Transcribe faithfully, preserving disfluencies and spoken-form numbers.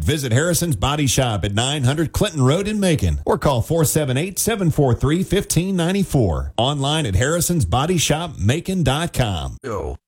Visit Harrison's Body Shop at nine hundred Clinton Road in Macon or call four seven eight, seven four three, one five nine four. Online at harrisons body shop macon dot com. Yo.